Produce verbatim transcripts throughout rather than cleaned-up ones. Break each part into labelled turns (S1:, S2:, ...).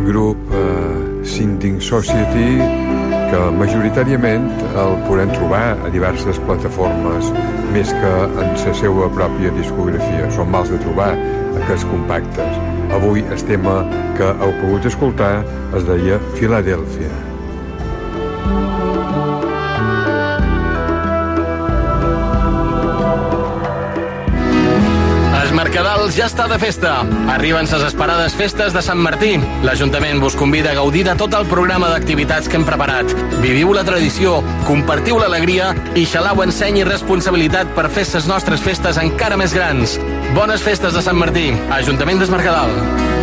S1: grup eh, Sinding Society, que majoritàriament el podem trobar a diverses plataformes més que en la seva pròpia discografia. Són mals de trobar aquests compactes. Avui el tema que heu pogut escoltar es deia Filadèlfia.
S2: Mercadal ja està de festa. Arriben ses esperades festes de Sant Martí. L'Ajuntament vos convida a gaudir de tot el programa d'activitats que hem preparat. Viviu la tradició, compartiu l'alegria i xalau enseny i responsabilitat per fer ses nostres festes encara més grans. Bones festes de Sant Martí. Ajuntament des Mercadal.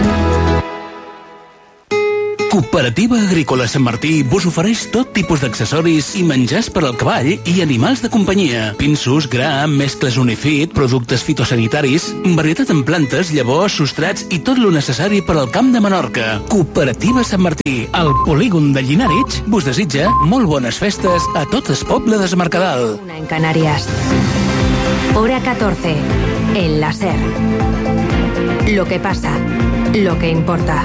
S3: Cooperativa Agrícola Sant Martí vos ofereix tot tipus d'accessoris i menjars per al cavall i animals de companyia. Pinsos, gra, mescles Unifit, productes fitosanitaris, varietat en plantes, llavors, substrats i tot lo necessari per al camp de Menorca. Cooperativa Sant Martí, al polígon de Llinàrez, vos desitja molt bones festes a tot el poble de Mercadal.
S4: Una en Canarias. Hora catorce. En la SER. Lo que pasa, lo que importa.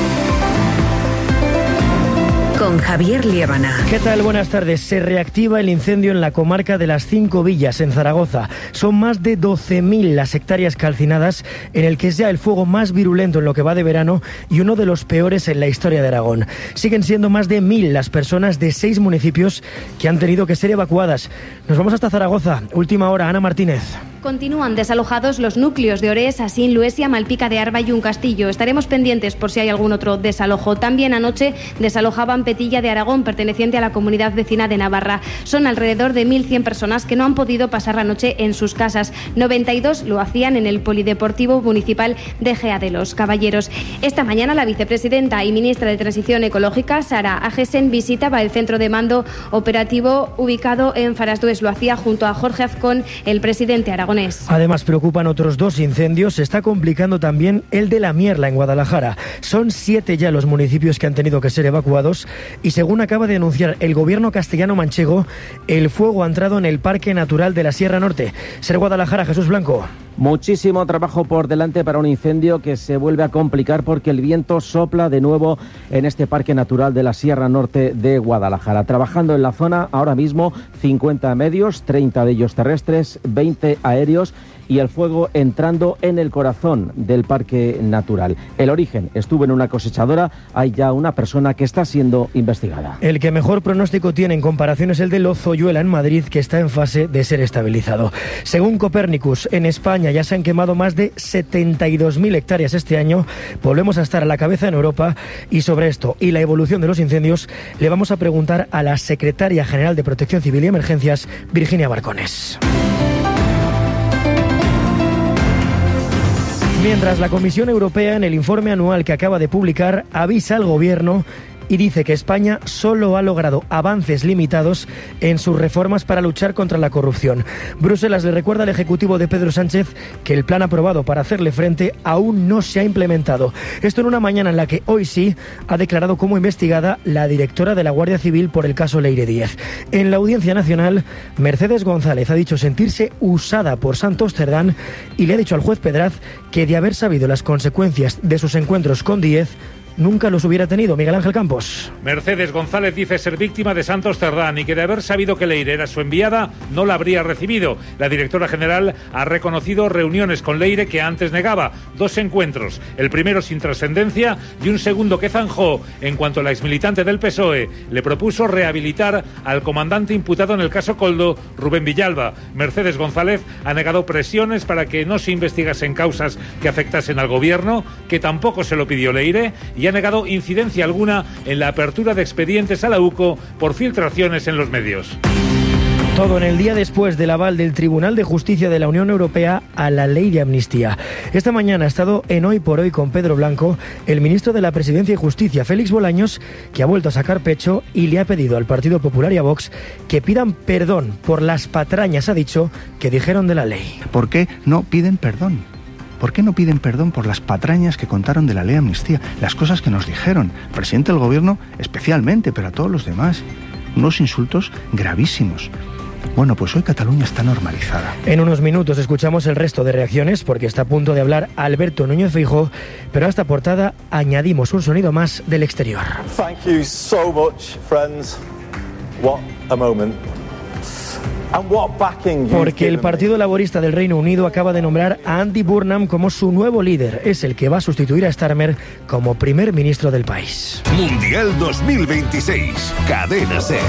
S4: Con Javier Liébana.
S5: ¿Qué tal? Buenas tardes. Se reactiva el incendio en la comarca de las Cinco Villas, en Zaragoza. Son más de doce mil las hectáreas calcinadas, en el que es ya el fuego más virulento en lo que va de verano y uno de los peores en la historia de Aragón. Siguen siendo más de mil las personas de seis municipios que han tenido que ser evacuadas. Nos vamos hasta Zaragoza. Última hora, Ana Martínez.
S6: Continúan desalojados los núcleos de Orés, Asín, Luesia, Malpica de Arba y Un Castillo. Estaremos pendientes por si hay algún otro desalojo. También anoche desalojaban Petilla de Aragón, perteneciente a la comunidad vecina de Navarra. Son alrededor de mil cien personas que no han podido pasar la noche en sus casas. noventa y dos lo hacían en el Polideportivo Municipal de Gea de los Caballeros. Esta mañana la vicepresidenta y ministra de Transición Ecológica, Sara Agesen, visitaba el centro de mando operativo ubicado en Farasdues. Lo hacía junto a Jorge Azcón, el presidente aragonés.
S5: Además, preocupan otros dos incendios. Se está complicando también el de La Mierla, en Guadalajara. Son siete ya los municipios que han tenido que ser evacuados y, según acaba de anunciar el gobierno castellano-manchego, el fuego ha entrado en el Parque Natural de la Sierra Norte. Ser Guadalajara, Jesús Blanco.
S7: Muchísimo trabajo por delante para un incendio que se vuelve a complicar porque el viento sopla de nuevo en este Parque Natural de la Sierra Norte de Guadalajara. Trabajando en la zona ahora mismo cincuenta medios, treinta de ellos terrestres, veinte aéreos y el fuego entrando en el corazón del Parque Natural. El origen estuvo en una cosechadora. Hay ya una persona que está siendo investigada.
S5: El que mejor pronóstico tiene en comparación es el de Lozoyuela en Madrid, que está en fase de ser estabilizado. Según Copernicus, en España ya se han quemado más de setenta y dos mil hectáreas este año. Volvemos a estar a la cabeza en Europa, y sobre esto y la evolución de los incendios le vamos a preguntar a la secretaria general de Protección Civil y Emergencias, Virginia Barcones. Mientras, la Comisión Europea, en el informe anual que acaba de publicar, avisa al Gobierno y dice que España solo ha logrado avances limitados en sus reformas para luchar contra la corrupción. Bruselas le recuerda al Ejecutivo de Pedro Sánchez que el plan aprobado para hacerle frente aún no se ha implementado. Esto en una mañana en la que hoy sí ha declarado como investigada la directora de la Guardia Civil por el caso Leire Díez. En la Audiencia Nacional, Mercedes González ha dicho sentirse usada por Santos Cerdán y le ha dicho al juez Pedraz que, de haber sabido las consecuencias de sus encuentros con Díez, nunca los hubiera tenido. Miguel Ángel Campos.
S8: Mercedes González dice ser víctima de Santos Cerdán y que, de haber sabido que Leire era su enviada, no la habría recibido. La directora general ha reconocido reuniones con Leire que antes negaba. Dos encuentros, el primero sin trascendencia y un segundo que zanjó en cuanto la exmilitante del P S O E le propuso rehabilitar al comandante imputado en el caso Coldo, Rubén Villalba. Mercedes González ha negado presiones para que no se investigasen causas que afectasen al gobierno, que tampoco se lo pidió Leire, y ha negado incidencia alguna en la apertura de expedientes a la U C O por filtraciones en los medios.
S5: Todo en el día después del aval del Tribunal de Justicia de la Unión Europea a la ley de amnistía. Esta mañana ha estado en Hoy por Hoy con Pedro Blanco el ministro de la Presidencia y Justicia, Félix Bolaños, que ha vuelto a sacar pecho y le ha pedido al Partido Popular y a Vox que pidan perdón por las patrañas, ha dicho, que dijeron de la ley.
S9: ¿Por qué no piden perdón? ¿Por qué no piden perdón por las patrañas que contaron de la ley de amnistía? Las cosas que nos dijeron, el presidente del gobierno especialmente, pero a todos los demás. Unos insultos gravísimos. Bueno, pues hoy Cataluña está normalizada.
S5: En unos minutos escuchamos el resto de reacciones porque está a punto de hablar Alberto Núñez Feijóo, pero a esta portada añadimos un sonido más del exterior.
S10: Thank you so much, friends. What a moment. And what backing you've
S5: Porque el
S10: given
S5: Partido
S10: me.
S5: Laborista del Reino Unido acaba de nombrar a Andy Burnham como su nuevo líder. Es el que va a sustituir a Starmer como primer ministro del país.
S11: Mundial dos mil veintiséis. Cadena SER.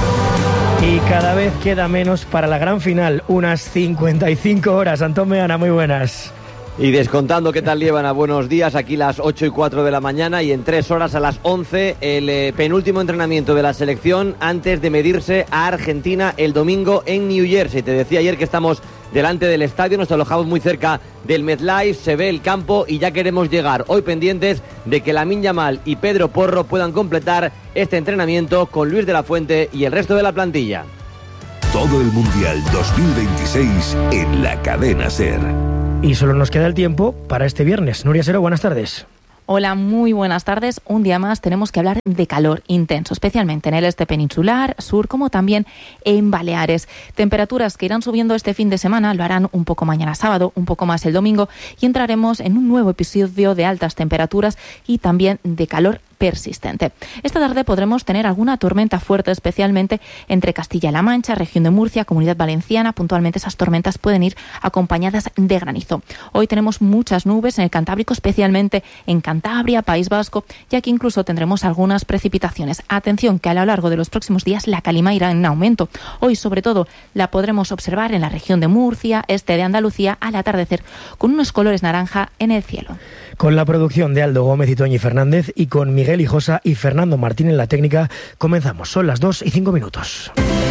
S5: Y cada vez queda menos para la gran final, unas cincuenta y cinco horas. Antón Meana, muy buenas.
S12: Y descontando qué tal llevan a buenos días, aquí las ocho y cuatro de la mañana y en tres horas a las once el eh, penúltimo entrenamiento de la selección antes de medirse a Argentina el domingo en New Jersey. Te decía ayer que estamos delante del estadio, nos alojamos muy cerca del MetLife, se ve el campo y ya queremos llegar. Hoy pendientes de que Lamine Yamal y Pedro Porro puedan completar este entrenamiento con Luis de la Fuente y el resto de la plantilla.
S11: Todo el Mundial dos mil veintiséis en la Cadena SER.
S5: Y solo nos queda el tiempo para este viernes. Nuria Sero, buenas tardes.
S13: Hola, muy buenas tardes. Un día más tenemos que hablar de calor intenso, especialmente en el este peninsular, sur, como también en Baleares. Temperaturas que irán subiendo este fin de semana, lo harán un poco mañana sábado, un poco más el domingo, y entraremos en un nuevo episodio de altas temperaturas y también de calor persistente. Esta tarde podremos tener alguna tormenta fuerte, especialmente entre Castilla-La Mancha, región de Murcia, Comunidad Valenciana. Puntualmente esas tormentas pueden ir acompañadas de granizo. Hoy tenemos muchas nubes en el Cantábrico, especialmente en Cantabria, País Vasco, y aquí incluso tendremos algunas precipitaciones. Atención que a lo largo de los próximos días la calima irá en aumento. Hoy sobre todo la podremos observar en la región de Murcia, este de Andalucía, al atardecer, con unos colores naranja en el cielo.
S5: Con la producción de Aldo Gómez y Toñi Fernández y con Miguel Hijosa y Fernando Martín en la técnica, comenzamos. Son las dos y cinco minutos.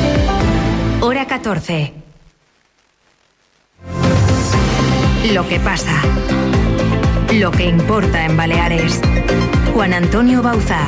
S4: Hora catorce. Lo que pasa. Lo que importa en Baleares. Juan Antonio Bauzá.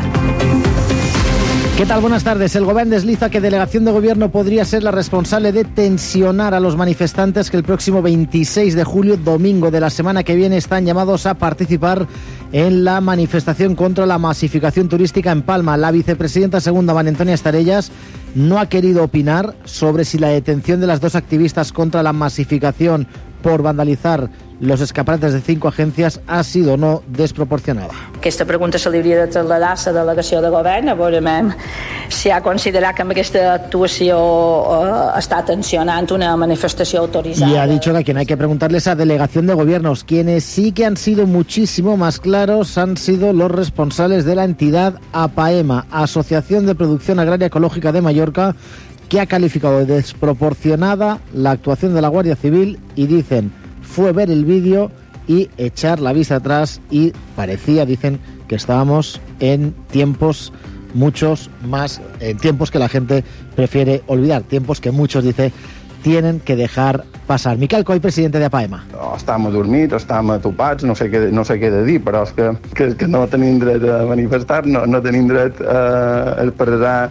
S7: ¿Qué tal? Buenas tardes. El Gobierno desliza que delegación de gobierno podría ser la responsable de tensionar a los manifestantes que el próximo veintiséis de julio, domingo de la semana que viene, están llamados a participar en la manifestación contra la masificación turística en Palma. La vicepresidenta segunda, María Antonia Estarellas, no ha querido opinar sobre si la detención de las dos activistas contra la masificación por vandalizar los escaparates de cinco agencias ha sido o no desproporcionada.
S14: Aquesta pregunta se li hauria de traslladar a la delegació de govern, a veure si ha considerat que amb aquesta actuació eh, està tensionant una manifestació autoritzada.
S7: Y ha dicho que a quien hay que preguntarle es a delegación de gobiernos. Quienes sí que han sido muchísimo más claros han sido los responsables de la entidad APAEMA, Asociación de Producción Agraria Ecológica de Mallorca, que ha calificado de desproporcionada la actuación de la Guardia Civil y dicen fue ver el vídeo y echar la vista atrás y parecía, dicen, que estábamos en tiempos muchos más, en tiempos que la gente prefiere olvidar, tiempos que muchos, dice, tienen que dejar passar. Miquel Coll, presidente de APAEMA.
S15: O estem adormits, o estem atopats, no sé què, no sé què he de dir, però és que, que, que no tenim dret a manifestar, no, no tenim dret a expressar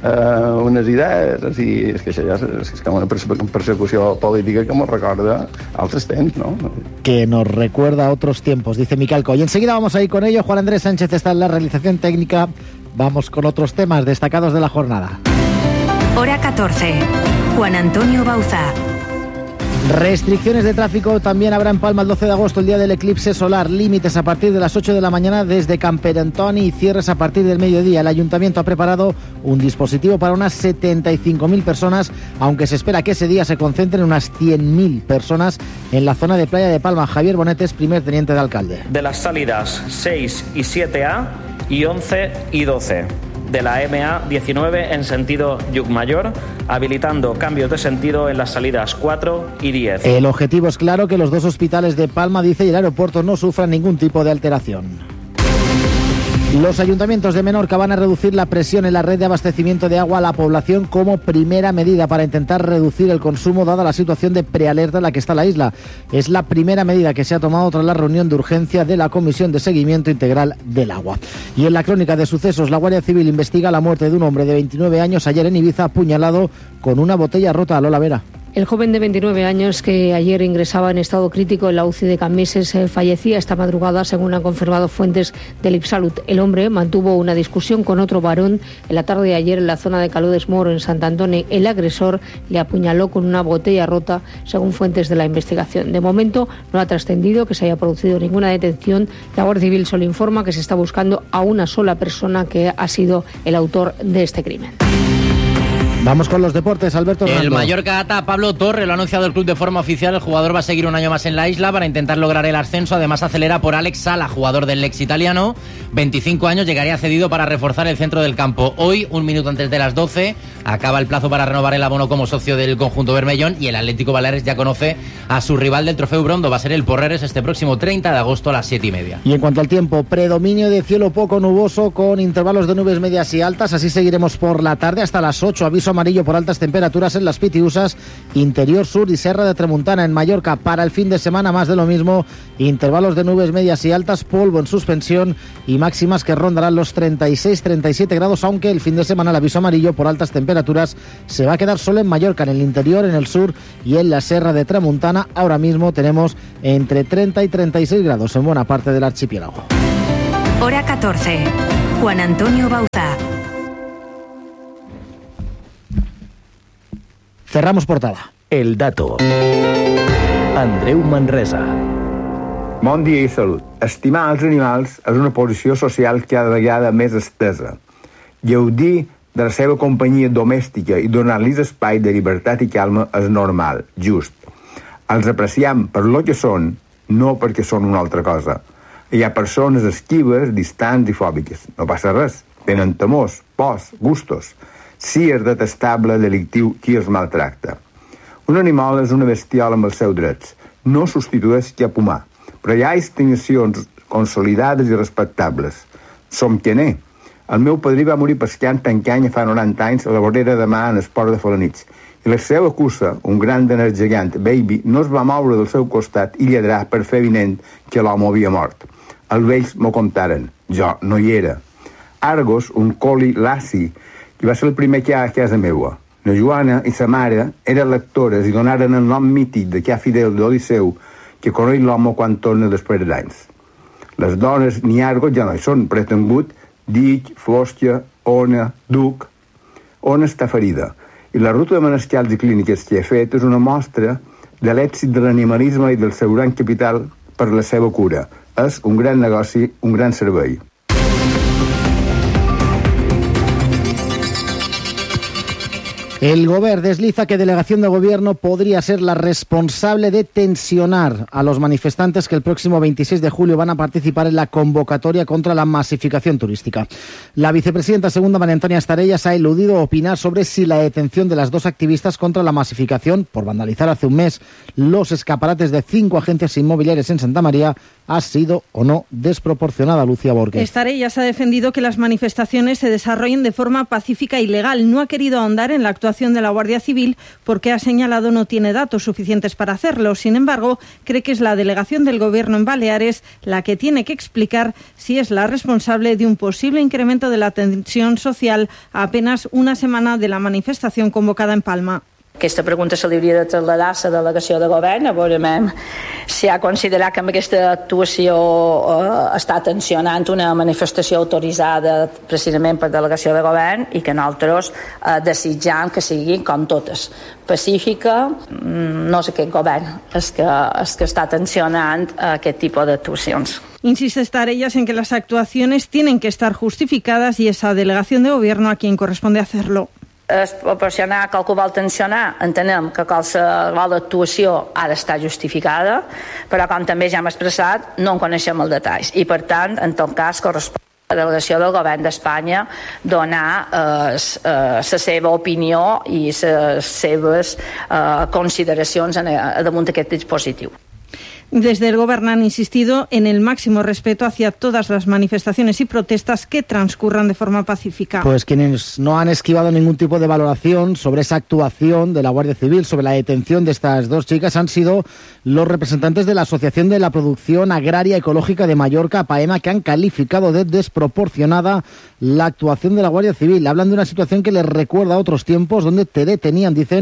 S15: Uh, unes idees, així, és que això ja és, és com una persecució política que ens recorda altres temps, ¿no?
S7: Que nos recuerda a otros tiempos, dice Miquel Coll. Y enseguida vamos a ir con ello. Juan Andrés Sánchez está en la realización técnica. Vamos con otros temas destacados de la jornada.
S4: Hora catorce. Juan Antonio Bauzá.
S7: Restricciones de tráfico también habrá en Palma el doce de agosto, el día del eclipse solar. Límites a partir de las ocho de la mañana desde Camperantoni y cierres a partir del mediodía. El Ayuntamiento ha preparado un dispositivo para unas setenta y cinco mil personas, aunque se espera que ese día se concentren unas cien mil personas en la zona de Playa de Palma. Javier Bonetes, primer teniente de alcalde.
S16: De las salidas seis y siete A y once y doce. De la M A diecinueve en sentido Llucmayor, habilitando cambios de sentido en las salidas cuatro y diez.
S7: El objetivo es claro, que los dos hospitales de Palma, dice, y el aeropuerto no sufran ningún tipo de alteración. Los ayuntamientos de Menorca van a reducir la presión en la red de abastecimiento de agua a la población como primera medida para intentar reducir el consumo dada la situación de prealerta en la que está la isla. Es la primera medida que se ha tomado tras la reunión de urgencia de la Comisión de Seguimiento Integral del Agua. Y en la crónica de sucesos, la Guardia Civil investiga la muerte de un hombre de veintinueve años ayer en Ibiza, apuñalado con una botella rota. Lola Vera.
S17: El joven de veintinueve años que ayer ingresaba en estado crítico en la U C I de Cambises eh, fallecía esta madrugada, según han confirmado fuentes del Ipsalut. El hombre mantuvo una discusión con otro varón en la tarde de ayer en la zona de Caludes Moro, en Sant Antoni. El agresor le apuñaló con una botella rota, según fuentes de la investigación. De momento no ha trascendido que se haya producido ninguna detención. La Guardia Civil solo informa que se está buscando a una sola persona que ha sido el autor de este crimen.
S7: Vamos con los deportes, Alberto Hernando.
S18: El Mallorca ata a Pablo Torre, lo ha anunciado el club de forma oficial. El jugador va a seguir un año más en la isla para intentar lograr el ascenso. Además acelera por Alex Sala, jugador del Lex italiano. veinticinco años, llegaría cedido para reforzar el centro del campo. Hoy, un minuto antes de las doce, acaba el plazo para renovar el abono como socio del conjunto bermellón y el Atlético Baleares ya conoce a su rival del Trofeu Brondo. Va a ser el Porreres este próximo treinta de agosto a las siete y media.
S7: Y en cuanto al tiempo, predominio de cielo poco nuboso con intervalos de nubes medias y altas. Así seguiremos por la tarde hasta las ocho. Aviso amarillo por altas temperaturas en las Pitiusas, interior sur y Serra de Tramuntana. En Mallorca, para el fin de semana, más de lo mismo, intervalos de nubes medias y altas, polvo en suspensión y máximas que rondarán los treinta y seis treinta y siete grados, aunque el fin de semana el aviso amarillo por altas temperaturas se va a quedar solo en Mallorca, en el interior, en el sur y en la Serra de Tramuntana. Ahora mismo tenemos entre treinta y treinta y seis grados en buena parte del archipiélago.
S4: Hora catorce. Juan Antonio Bauza.
S7: Cerramos portada.
S19: El dato. Andreu Manresa.
S20: Bon dia i salut. Estimar els animals és una posició social cada vegada més estesa. Gaudir de la seva companyia domèstica i donar-los espai de llibertat i calma és normal, just. Els apreciam per lo que són, no perquè són una altra cosa. Hi ha persones esquives, distants i fòbiques. No passa res. Tenen temors, pors, gustos. Sí és detestable, delictiu qui els maltracta. Un animal és una bestiola amb els seus drets. No substitueix cap humà, però hi ha extincions consolidades i respectables. Som qui n'é. El meu padrí va morir pescant tancanya fa noranta anys a la vorera de mà en el port de Felanitx. I la seva cussa, un gran danès gegant, Baby, no es va moure del seu costat i lladrar per fer evident que l'home havia mort. Els vells m'ho contaren. Jo no hi era. Argos, un coli lassi, i va ser el primer que hi ha a casa meua. La Joana i sa mare eren lectores i donaren el nom mític de que ha fidel d'Odisseu que coneix l'home quan torna després d'anys. Les dones ni Argos ja no hi són, però he tingut Dic, Fòstia, Ona, Duc. Ona està ferida i la ruta de menestials i clíniques que he fet és una mostra de l'èxit de l'animalisme i del seu gran capital per la seva cura. És un gran negoci, un gran servei.
S7: El Govern desliza que delegación de gobierno podría ser la responsable de tensionar a los manifestantes que el próximo veintiséis de julio van a participar en la convocatoria contra la masificación turística. La vicepresidenta segunda, María Antonia Estarellas, ha eludido opinar sobre si la detención de las dos activistas contra la masificación por vandalizar hace un mes los escaparates de cinco agencias inmobiliarias en Santa María ha sido o no desproporcionada. Lucía Borges.
S21: Estarellas ha defendido que las manifestaciones se desarrollen de forma pacífica y legal. No ha querido ahondar en la actuación de la Guardia Civil porque ha señalado no tiene datos suficientes para hacerlo. Sin embargo, cree que es la delegación del Gobierno en Baleares la que tiene que explicar si es la responsable de un posible incremento de la tensión social a apenas una semana de la manifestación convocada en Palma.
S14: Aquesta pregunta se li hauria de traslladar a la delegació de govern, a veure si ha considerat que amb aquesta actuació eh, està tensionant una manifestació autoritzada precisament per delegació de govern i que nosaltres eh, desitjam que siguin com totes, pacífica, no sé què govern és que, és que està tensionant aquest tipus d'actuacions.
S21: Insiste Estarellas en que las actuaciones tienen que estar justificadas y esa delegación de gobierno a quien corresponde hacerlo.
S14: És proporcionar que algú vol tensionar, entenem que qualsevol actuació ha d'estar justificada, però com també ja hem expressat, no en coneixem els detalls i per tant, en tot cas, correspon a la delegació del govern d'Espanya donar eh, la seva opinió i les seves eh, consideracions en, damunt d'aquest dispositiu.
S21: Desde el Gobierno han insistido en el máximo respeto hacia todas las manifestaciones y protestas que transcurran de forma pacífica.
S7: Pues quienes no han esquivado ningún tipo de valoración sobre esa actuación de la Guardia Civil, sobre la detención de estas dos chicas, han sido los representantes de la Asociación de la Producción Agraria Ecológica de Mallorca, APAEMA, que han calificado de desproporcionada la actuación de la Guardia Civil. Hablan de una situación que les recuerda a otros tiempos donde te detenían, dicen,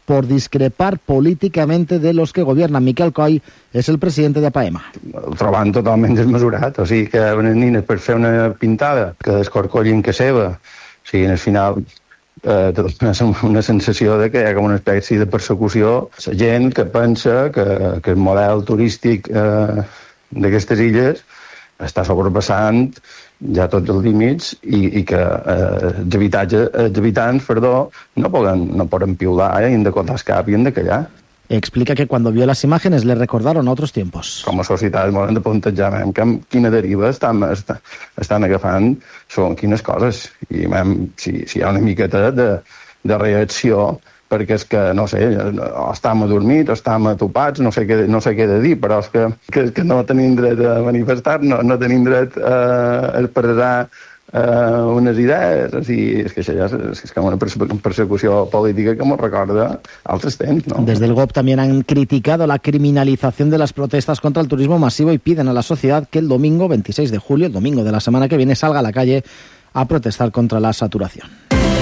S1: por discrepar políticamente de los que gobiernan. Miquel Coll és el president d'APAEMA.
S15: El trobant totalment desmesurat, o sigui que unes nines per fer una pintada que descorcollin que seva, o sigui, al final eh, una sensació de que hi ha com una espècie de persecució. La gent que pensa que, que el model turístic eh, d'aquestes illes està sobrepassant ja tots els límits i, i que eh, els, habitatge, els habitants perdó, no, poden, no poden piular eh, i han de cotar el cap i han de callar.
S1: Explica que cuando vio las imágenes le recordaron a otros tiempos.
S15: Com a societat hem de plantejar quina deriva estan, estan, estan agafant, són quines coses, i hem, si, si hi ha una miqueta de, de reacció, perquè és que, no sé, o estem adormits o estem atopats, no sé què, no sé què he de dir, però és que, que, que no tenim dret a manifestar, no, no tenim dret a expressar eh, unes idees, o sigui, és que això ja és, és com una persecució política que ens recorda altres temps, ¿no?
S1: Desde el G O P también han criticado la criminalización de las protestas contra el turismo masivo y piden a la sociedad que el domingo veintiséis de julio, el domingo de la semana que viene, salga a la calle a protestar contra la saturación.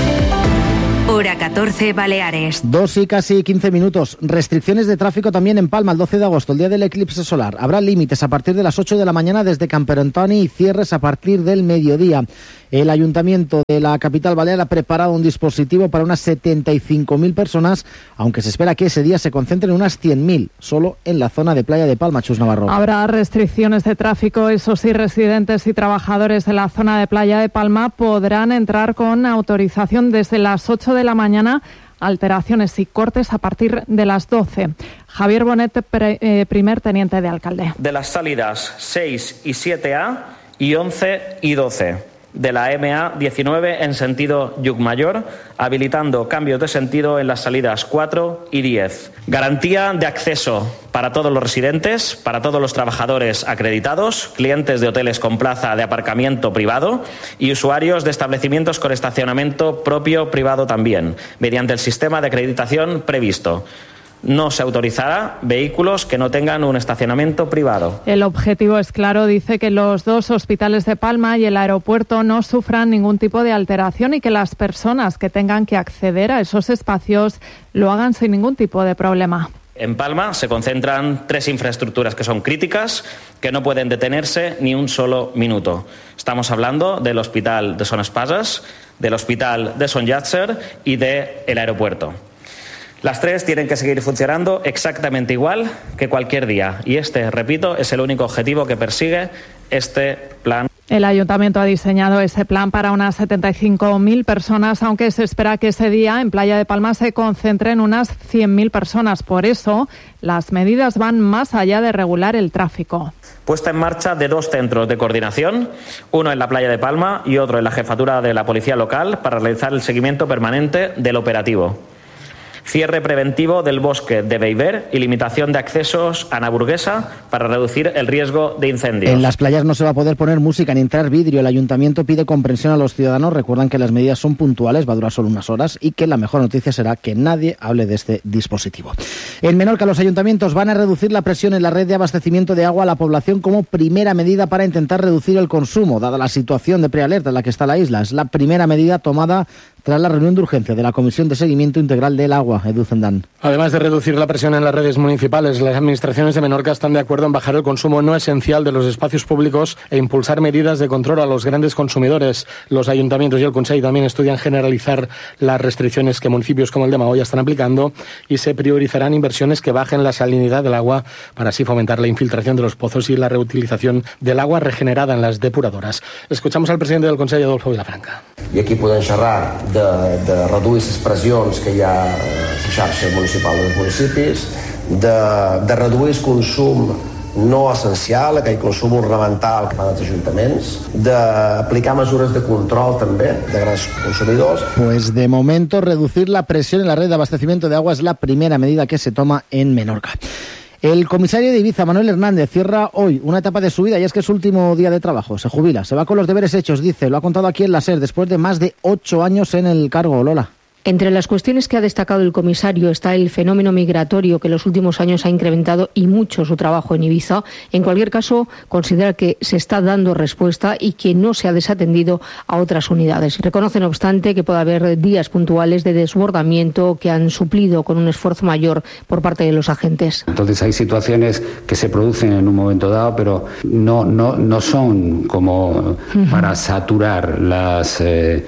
S4: Hora catorce, Baleares.
S1: Dos y casi quince minutos. Restricciones de tráfico también en Palma el doce de agosto, el día del eclipse solar. Habrá límites a partir de las ocho de la mañana desde Camperantoni y cierres a partir del mediodía. El Ayuntamiento de la capital balear ha preparado un dispositivo para unas setenta y cinco mil personas, aunque se espera que ese día se concentren unas cien mil, solo en la zona de Playa de Palma. Chus Navarro.
S22: Habrá restricciones de tráfico, eso sí, residentes y trabajadores de la zona de Playa de Palma podrán entrar con autorización desde las ocho de la mañana, alteraciones y cortes a partir de las doce. Javier Bonet, pre, eh, primer teniente de alcalde.
S16: De las salidas seis y siete A y once y doce. De la M A diecinueve en sentido Llucmajor, habilitando cambios de sentido en las salidas cuatro y diez. Garantía de acceso para todos los residentes, para todos los trabajadores acreditados, clientes de hoteles con plaza de aparcamiento privado y usuarios de establecimientos con estacionamiento propio privado también, mediante el sistema de acreditación previsto. No se autorizará vehículos que no tengan un estacionamiento privado.
S22: El objetivo es claro, dice que los dos hospitales de Palma y el aeropuerto no sufran ningún tipo de alteración y que las personas que tengan que acceder a esos espacios lo hagan sin ningún tipo de problema.
S16: En Palma se concentran tres infraestructuras que son críticas, que no pueden detenerse ni un solo minuto. Estamos hablando del Hospital de Son Espases, del Hospital de Son Llàtzer y del aeropuerto. Las tres tienen que seguir funcionando exactamente igual que cualquier día. Y este, repito, es el único objetivo que persigue este plan.
S22: El Ayuntamiento ha diseñado ese plan para unas setenta y cinco mil personas, aunque se espera que ese día en Playa de Palma se concentren unas cien mil personas. Por eso, las medidas van más allá de regular el tráfico.
S16: Puesta en marcha de dos centros de coordinación, uno en la Playa de Palma y otro en la jefatura de la Policía Local, para realizar el seguimiento permanente del operativo. Cierre preventivo del bosque de Beiber y limitación de accesos a Naburguesa para reducir el riesgo de incendios.
S1: En las playas no se va a poder poner música ni entrar vidrio. El Ayuntamiento pide comprensión a los ciudadanos. Recuerdan que las medidas son puntuales, va a durar solo unas horas y que la mejor noticia será que nadie hable de este dispositivo. En Menorca, los ayuntamientos van a reducir la presión en la red de abastecimiento de agua a la población como primera medida para intentar reducir el consumo, dada la situación de prealerta en la que está la isla. Es la primera medida tomada tras la reunión de urgencia de la Comisión de Seguimiento Integral del Agua. Edu Zendán.
S2: Además de reducir la presión en las redes municipales, las administraciones de Menorca están de acuerdo en bajar el consumo no esencial de los espacios públicos e impulsar medidas de control a los grandes consumidores. Los ayuntamientos y el Consell también estudian generalizar las restricciones que municipios como el de Mahoya están aplicando y se priorizarán inversiones que bajen la salinidad del agua para así fomentar la infiltración de los pozos y la reutilización del agua regenerada en las depuradoras. Escuchamos al presidente del Consell, Adolfo Vilafranca.
S23: I aquí podem xerrar de, de reduir les pressions que hi ha a la xarxa municipal dels municipis, de, de reduir el consum no essencial, aquell consum ornamental que fan els ajuntaments, d'aplicar mesures de control també de grans consumidors.
S1: Pues de momento reducir la presión en la red de abastecimiento de agua es la primera medida que se toma en Menorca. El comisario de Ibiza, Manuel Hernández, cierra hoy una etapa de su vida y es que es su último día de trabajo. Se jubila, se va con los deberes hechos, dice. Lo ha contado aquí en la SER después de más de ocho años en el cargo. Lola.
S17: Entre las cuestiones que ha destacado el comisario está el fenómeno migratorio que en los últimos años ha incrementado y mucho su trabajo en Ibiza. En cualquier caso, considera que se está dando respuesta y que no se ha desatendido a otras unidades. Reconoce, no obstante, que puede haber días puntuales de desbordamiento que han suplido con un esfuerzo mayor por parte de los agentes.
S3: Entonces hay situaciones que se producen en un momento dado, pero no, no, no son como para saturar las... Eh,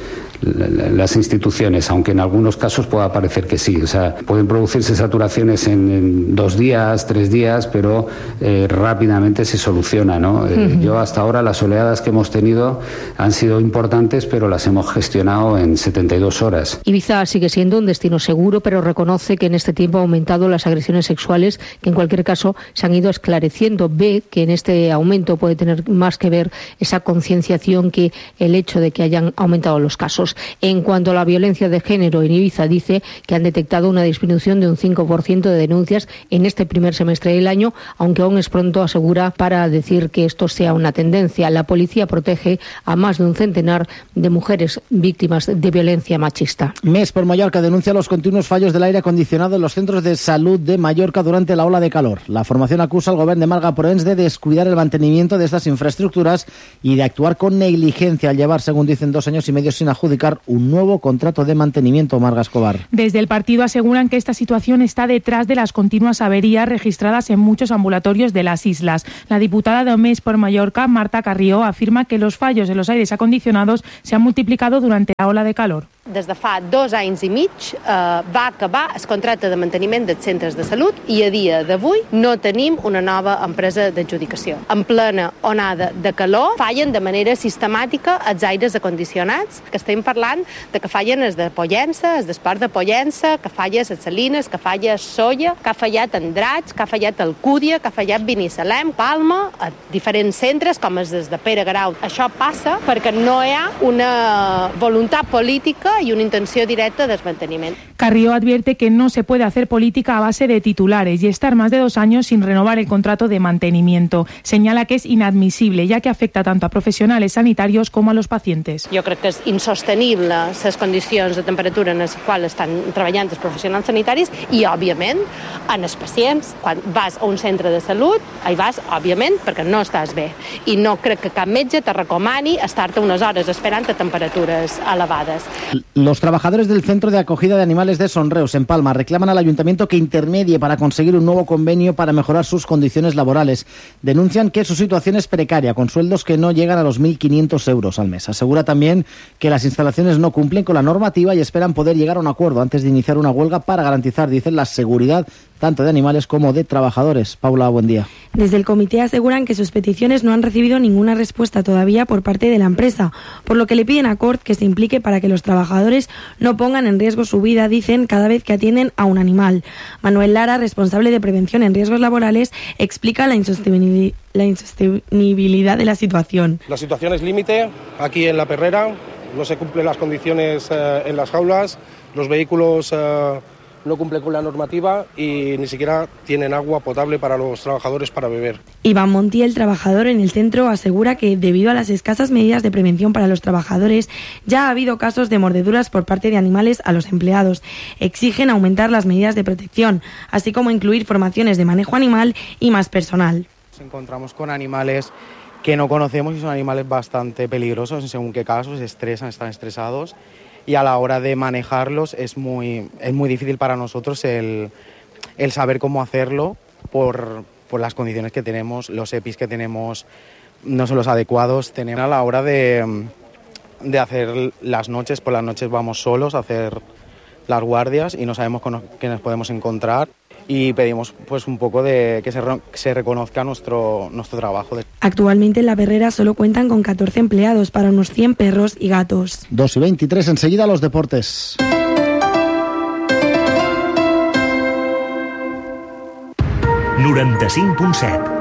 S3: las instituciones, aunque en algunos casos pueda parecer que sí. O sea, pueden producirse saturaciones en, en dos días, tres días, pero eh, rápidamente se soluciona, ¿no? Eh, uh-huh. Yo hasta ahora las oleadas que hemos tenido han sido importantes, pero las hemos gestionado en setenta y dos horas.
S17: Ibiza sigue siendo un destino seguro, pero reconoce que en este tiempo ha aumentado las agresiones sexuales, que en cualquier caso se han ido esclareciendo. Ve que en este aumento puede tener más que ver esa concienciación que el hecho de que hayan aumentado los casos. En cuanto a la violencia de género, en Ibiza dice que han detectado una disminución de un cinco por ciento de denuncias en este primer semestre del año, aunque aún es pronto, asegura, para decir que esto sea una tendencia. La policía protege a más de un centenar de mujeres víctimas de violencia machista.
S1: Més por Mallorca denuncia los continuos fallos del aire acondicionado en los centros de salud de Mallorca durante la ola de calor. La formación acusa al gobierno de Marga Proens de descuidar el mantenimiento de estas infraestructuras y de actuar con negligencia al llevar, según dicen, dos años y medio sin adjudicar un nuevo contrato de mantenimiento. Marga Escobar.
S6: Desde el partido aseguran que esta situación está detrás de las continuas averías registradas en muchos ambulatorios de las islas. La diputada de Més por Mallorca, Marta Carrió, afirma que los fallos en los aires acondicionados se han multiplicado durante la ola de calor.
S8: Des de fa dos anys i mig eh, va acabar el contracte de manteniment dels centres de salut i a dia d'avui no tenim una nova empresa d'adjudicació. En plena onada de calor fallen de manera sistemàtica els aires acondicionats, que estem parlant de que fallen els de Pollença, els d'Esport de Pollença, que falla les Salines, que falla Solla, que ha fallat Andratx, que ha fallat Alcúdia, que ha fallat Binissalem, Palma, a diferents centres com els de Pere Grau. Això passa perquè no hi ha una voluntat política y una intención directa de desmantenimiento.
S6: Carrió advierte que no se puede hacer política a base de titulares y estar más de dos años sin renovar el contrato de mantenimiento. Señala que es inadmisible, ya que afecta tanto a profesionales sanitarios como a los pacientes.
S8: Jo crec que és insostenible les condicions de temperatura en les quals estan treballant els professionals sanitaris i, òbviament, en els pacients. Quan vas a un centre de salut, hi vas, òbviament, perquè no estàs bé. I no crec que cap metge te recomani estar-te unes hores esperant a temperatures elevades.
S1: Los trabajadores del Centro de Acogida de Animales de Sonreus, en Palma, reclaman al ayuntamiento que intermedie para conseguir un nuevo convenio para mejorar sus condiciones laborales. Denuncian que su situación es precaria, con sueldos que no llegan a los mil quinientos euros al mes. Asegura también que las instalaciones no cumplen con la normativa y esperan poder llegar a un acuerdo antes de iniciar una huelga para garantizar, dicen, la seguridad tanto de animales como de trabajadores. Paula, buen día.
S24: Desde el comité aseguran que sus peticiones no han recibido ninguna respuesta todavía por parte de la empresa, por lo que le piden a Cort que se implique para que los trabajadores no pongan en riesgo su vida, dicen, cada vez que atienden a un animal. Manuel Lara, responsable de prevención en riesgos laborales, explica la insostenibilidad, la insostenibilidad de la situación.
S25: La situación es límite aquí en La Perrera, no se cumplen las condiciones eh, en las jaulas, los vehículos eh, no cumplen con la normativa y ni siquiera tienen agua potable para los trabajadores para beber.
S24: Iván Montiel, trabajador en el centro, asegura que debido a las escasas medidas de prevención para los trabajadores ya ha habido casos de mordeduras por parte de animales a los empleados. Exigen aumentar las medidas de protección, así como incluir formaciones de manejo animal y más personal.
S26: Nos encontramos con animales que no conocemos y son animales bastante peligrosos, en según qué casos, se estresan, están estresados. Y a la hora de manejarlos es muy, es muy difícil para nosotros el, el saber cómo hacerlo por, por las condiciones que tenemos, los E P Is que tenemos no son los adecuados. Tenemos a la hora de, de hacer las noches, por las noches vamos solos a hacer las guardias y no sabemos con qué nos podemos encontrar. Y pedimos pues un poco de que se, re, que se reconozca nuestro, nuestro trabajo.
S24: Actualmente en La Perrera solo cuentan con catorce empleados para unos cien perros y gatos.
S1: dos y veintitrés, enseguida los deportes.
S11: noranta-cinc punt set